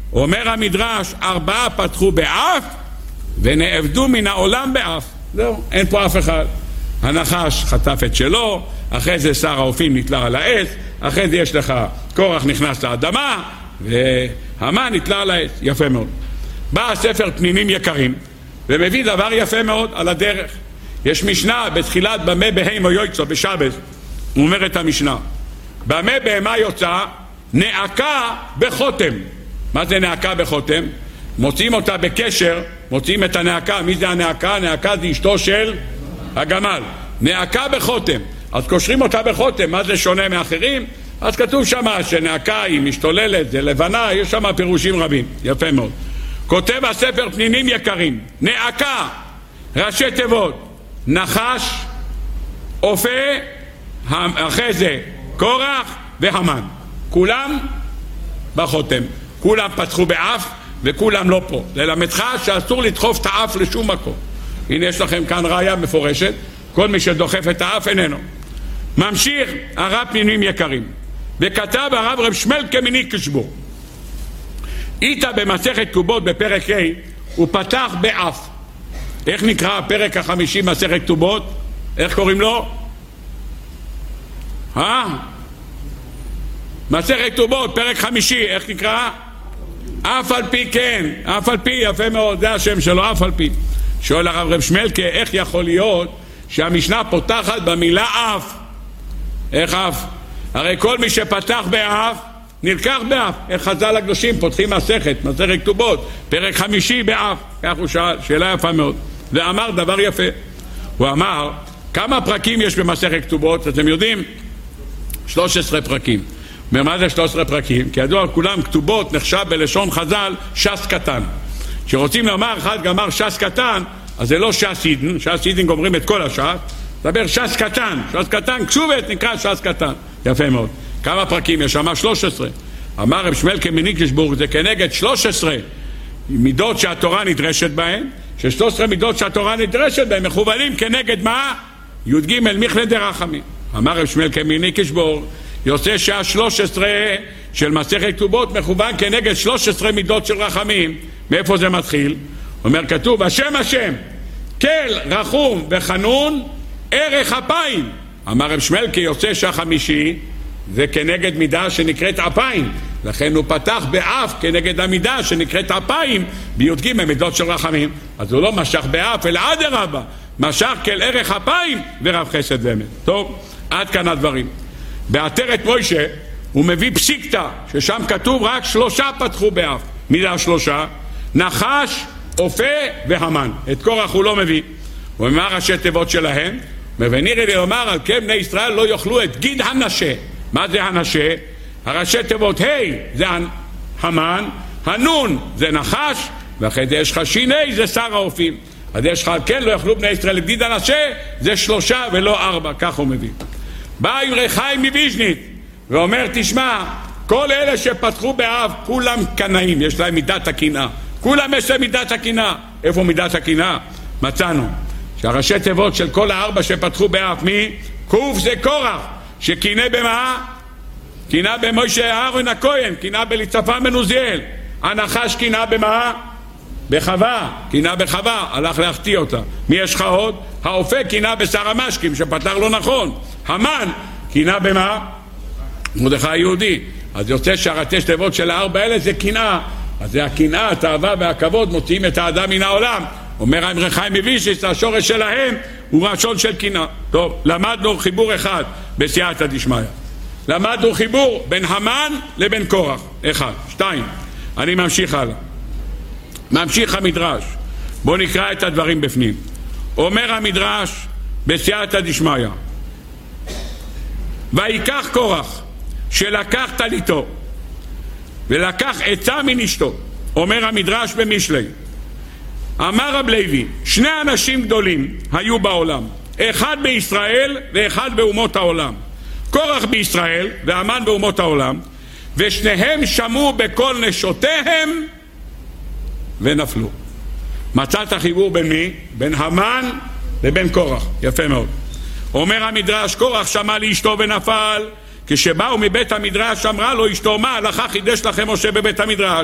אומר המדרש, 4 פתחו באף ונאבדו מן העולם באף. זהו, אין פה אף אחד. הנחש חטף את שלו, אחרי זה שר האופים נתלה על העץ, אחרי זה יש לך קורח נכנס לאדמה והמן נתלה על העץ. יפה מאוד. בא הספר פנינים יקרים ומביא דבר יפה מאוד על הדרך. יש משנה בתחילת במה בהמה יוצא בשבת, הוא אומר את המשנה, במה בהמה יוצא נעקה בחותם. מה זה נעקה בחותם? מוצאים אותה בקשר, מוצאים את הנעקה. מי זה הנעקה? הנעקה זה אשתו של הגמל. נעקה בחותם, אז קושרים אותה בחותם. מה זה שונה מאחרים? אז כתוב שם שנעקה היא משתוללת, זה לבנה, יש שם פירושים רבים. יפה מאוד. כותב הספר פנינים יקרים, נעקה, ראשי תיבות, נחש, אופה, אחרי זה קורח והמן, כולם בחותם, כולם פתחו באף וכולם לא פה. ללמדך שאסור לדחוף את האף לשום מקום. הנה יש לכם כאן ראיה מפורשת, כל מי שדוחף את האף איננו. ממשיך הרב פנינים יקרים, וכתב הרב רב שמלקה מניקלשבורג, איתה במסכת כתובות בפרק ה' הוא פתח באף. איך נקרא הפרק ה50 מסכת כתובות? איך קוראים לו? מסכת כתובות פרק 5, איך נקרא? אף על פי. כן, אף על פי, יפה מאוד, זה השם שלו, אף על פי. שואל הרב רב שמלקה, איך יכול להיות שהמשנה פותחת במילה אף? איך אף? הרי כל מי שפתח באף נלקח באף. איך חז"ל הקדושים פותחים מסכת כתובות פרק 5 באף? כך הוא שאל, שאלה יפה מאוד, ואמר דבר יפה. הוא אמר, כמה פרקים יש במסכת כתובות? אתם יודעים? 13 פרקים. ומה זה 13 פרקים? כי ידוע כולם כתובות נחשב בלשון חז"ל ש"ס קטן. כשרוצים לומר אחד גמר ש"ס קטן, אז זה לא ש"ס יידן, ש"ס יידן גומרים את כל הש"ס, דבר ש"ס קטן, ש"ס קטן כשובת נקרא ש"ס קטן. יפה מאוד. כמה פרקים יש? אמר 13. אמר רב שמלקה מניקלשבורג, זה כנגד 13 מידות שהתורה נדרשת בהן, ש13 מידות שהתורה נדרשת בהן מכוונים כנגד מה? י"ג מיכלה דרחמים. אמר רב שמלקה מניקלשבורג, יוצא שה13 של מסכת כתובות מכוון כנגד 13 מידות של רחמים. מאיפה זה מתחיל? אומר, כתוב השם השם כל רחום וחנון ערך אפיים. אמר רב שמלקה, יוצא שהחמישי זה כנגד מידה שנקראת אפיים, לכן הוא פתח באף כנגד המידה שנקראת אפיים בי"ג מידות של רחמים. אז הוא לא משך באף אלא אדרבה, משך כל ערך אפיים ורב חסד ואמת. טוב, עד כאן הדברים. בעטרת מוישה הוא מביא פסיקתא ששם כתוב רק 3 פתחו באף. מי זה 3? נחש, אופה והמן. את קורח הוא לא מביא. הוא אומר ראשי תיבות שלהם, ונראה לי לומר על כן בני ישראל לא יאכלו את גיד הנשה. מה זה הנשה? הראשי תיבות ה' זה המן, הנון זה נחש, ואחרי זה יש לך שיני זה שר האופים. אז יש לך על כן לא יאכלו בני ישראל את גיד הנשה, זה 3 ולא 4, כך הוא מביא. בא עם רחי מביז'נית ואומר, תשמע, כל אלה שפתחו באף כולם קנאים, יש להם מידת הקנאה, כולם יש להם מידת הקנאה. איפה מידת הקנאה? מצאנו שהראשי תיבות של כל 4 שפתחו באף, מי? קוף זה קורח, שקינא במה? קינא במוישה אהרון הכהן, קינא בליצפן בן עוזיאל. הנחש קינא במה? בחווה, קינא בחווה, הלך להחטיא אותה. מי יש לך עוד? האופה קינא בשר המשקים שפתח לא נכון. המן קינא במה? מרדכי היהודי. אז יוצא שהראשי תיבות של 4 האלה זה קנאה. אז זה הקנאה, התאווה והכבוד מוציאים את האדם מן העולם. אומר עם רחי מביז'נית, השורש שלהם הוא ראשון של קנאה. טוב, למדנו חיבור אחד בסייעתא דשמיא. למדנו חיבור בין המן לבין קורח. 1, 2. אני ממשיך הלאה. ממשיך המדרש. בואו נקרא את הדברים בפנים. אומר המדרש בסייעתא דשמיא, ויקח קורח שלקח טליתו ולקח עצה מן אשתו. אומר המדרש במשלי, אמר רב לוי, 2 אנשים גדולים היו בעולם, אחד בישראל ואחד באומות העולם. קורח בישראל והמן באומות העולם, ושניהם שמעו בקול נשותיהם ונפלו. מצאת חיבור בין מי? בין המן לבין קורח. יפה מאוד. אומר המדרש, קורח שמע לאשתו ונפל. כשבאו מבית המדרש אמרה לו אשתו, מה הלכה חידש לכם משה בבית המדרש?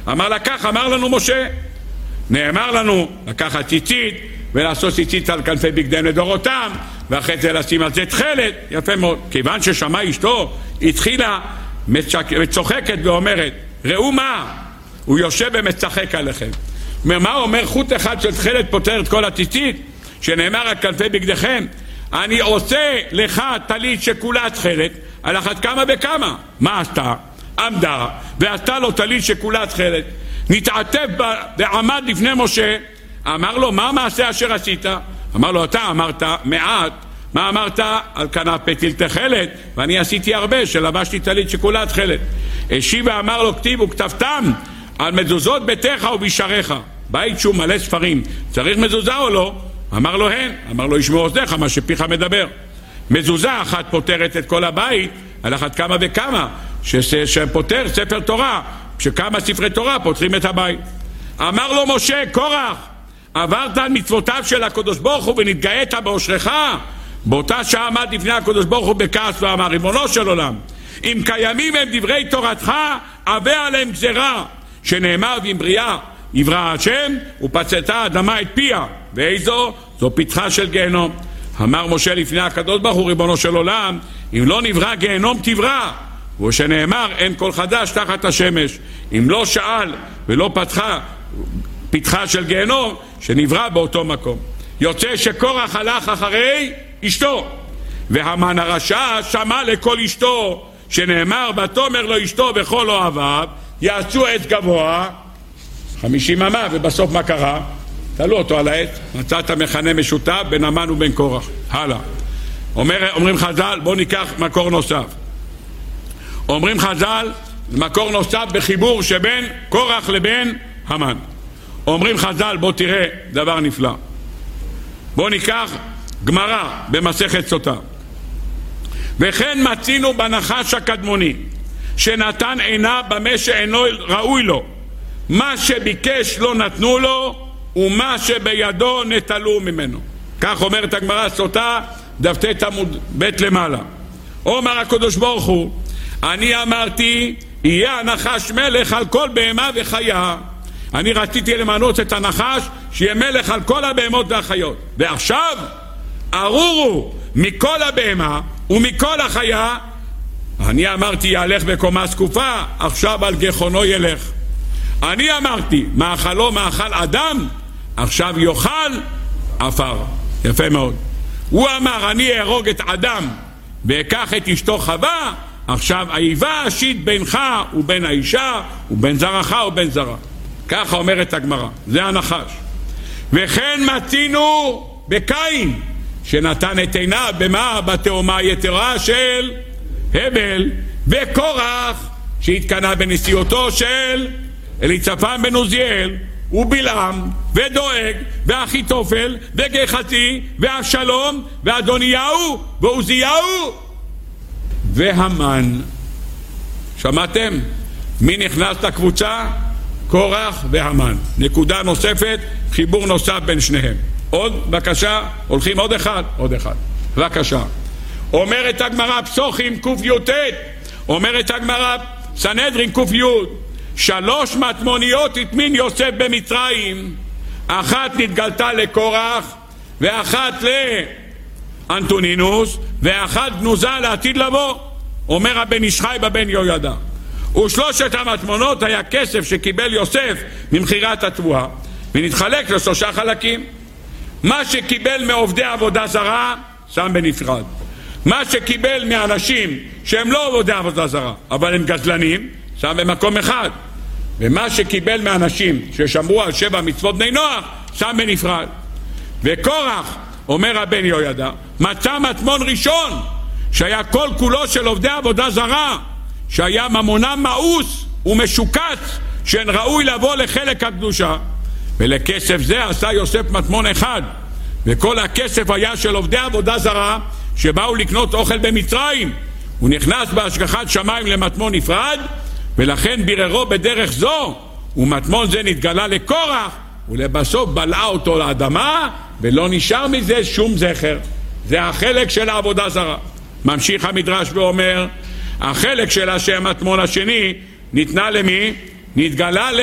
אמר לה כך, אמר לנו משה. נאמר לנו לקחת ציצית ולעשות ציצית על כנפי בגדיהם לדורותם, ואחרי זה לשים על זה תכלת. יפה מאוד. כיוון ששמע אשתו התחילה מצוחקת ואומרת, ראו מה, הוא יושב ומצחק עליכם. מה אומר? חוט אחד של תכלת פותר את כל הציצית שנאמר על כנפי בגדיכם. אני עושה לך טלית שכולה תכלת, על אחת כמה וכמה. מה עשתה? עמדה ועשתה לו טלית שכולה תכלת, נתעטף ועמד לפני משה. אמר לו, מה המעשה אשר עשית? אמר לו, אתה אמרת מעט. מה אמרת? על כנף פתיל תכלת, ואני עשיתי הרבה, שלבשתי טלית שכולה תכלת. השיב ואמר לו, כתיב וכתבתם על מזוזות ביתך ובישריך. בית שהוא מלא ספרים, צריך מזוזה או לא? אמר לו, הן. אמר לו, ישמעו אוזניך מה שפיך מדבר. מזוזה אחת פותרת את כל הבית, על אחת כמה וכמה שפותר ספר תורה, שכמה ספרי תורה פותרים את הבית. אמר לו משה, קורח, עברת על מצוותיו של הקדוש ברוך הוא ונתגאית באושרך. באותה שעה עמד לפני הקדוש ברוך הוא בכעס ואמר, ריבונו של עולם, אם קיימים הם דברי תורתך, עבה עליהם גזרה, שנאמר ועם בריאה יברא השם ופצתה האדמה את פיה, ואיזו? זו פתחה של גיהנום. אמר משה לפני הקדוש ברוך הוא, ריבונו של עולם, אם לא נברא גיהנום תברא, ושנאמר אין כל חדש תחת השמש. אם לא שאל ולא פתחה של גיהנום, שנברא באותו מקום. יוצא שקורח הלך אחרי אשתו, והמן הרשע שמע לכל אשתו, שנאמר ותאמר לו אשתו וכל אוהביו יעשו עץ גבוה 50 אמה. ובסוף מה קרה? תלו אותו על העץ, מצאת מכנה משותף בין המן ובין קורח. הלאה. אומרים חז"ל, בוא ניקח מקור נוסף. אומרים חז"ל, מקור נוסף בחיבור שבין קורח לבין המן. אומרים חז"ל, בוא תראה דבר נפלא. בוא ניקח גמרא במסכת סוטה. וכן מצינו בנחש הקדמוני, שנתן עינה במה שאינו ראוי לו, מה שביקש לא נתנו לו, ומה שבידו נטלו ממנו. כך אומרת הגמרא סוטה, דף ט עמוד ב' למעלה. אומר הקדוש ברוך הוא, אני אמרתי יהיה הנחש מלך על כל בהמה וחיה. אני רציתי למנות את הנחש שיהיה מלך על כל הבהמות והחיות, ועכשיו ארורו מכל הבהמה ומכל החיה. אני אמרתי ילך בקומה זקופה, עכשיו על גחונו ילך. אני אמרתי מאכלו מאכל אדם, עכשיו יאכל עפר. יפה מאוד. הוא אמר אני אהרוג את אדם ואקח את אשתו חווה, עכשיו האיבה אשית בינך ובין האישה ובין זרעך ובין זרע. ככה אומרת הגמרא, זה הנחש. וכן מצינו בקין, שנתן את עיניו במה? בתאומה היתרה של הבל, וקורח שהתקנה בנשיאותו של אליצפן בן עוזיאל ובלעם ודואג ואחיתופל וגחזי ואבשלום ואדוניהו ועוזיהו והמן. שמעתם? מי נכנס לקבוצה? קורח והמן. נקודה נוספת, חיבור נוסף בין שניהם. עוד בקשה, הולכים עוד אחד. בבקשה. אומרת הגמרא פסוחים ק"ט, אומרת הגמרא סנהדרין ק"י, 3 מטמוניות הטמין יוסף במצרים, אחת נתגלתה לקורח ואחת לאנטונינוס ואחת גנוזה לעתיד לבוא. אומר הבן איש חי בבן יהוידע, ושלושת המטמונות היה כסף שקיבל יוסף ממכירת התבואה, ונתחלק ל3 חלקים. מה שקיבל מעובדי עבודה זרה שם בנפרד, מה שקיבל מאנשים שהם לא עובדי עבודה זרה אבל הם גזלנים שם במקום אחד, ומה שקיבל מאנשים ששמרו על 7 מצוות בני נוח שם בנפרד. וקורח, אומר הבן יהוידע, מצא מטמון ראשון שהיה כל כולו של עובדי עבודה זרה, שהיה ממונם מאוס ומשוקץ, שאין ראוי לבוא לחלק הקדושה, ולכסף זה עשה יוסף מטמון אחד, וכל הכסף היה של עובדי עבודה זרה שבאו לקנות אוכל במצרים. הוא נכנס בהשגחת שמיים למטמון נפרד, ולכן ביררו בדרך זו, ומטמון זה נתגלה לקורח, ולבסוף בלעה אותו לאדמה, ולא נשאר מזה שום זכר. זה החלק של העבודה זרה. ממשיך המדרש ואומר, החלק של השם מטמון השני ניתנה למי? נתגלה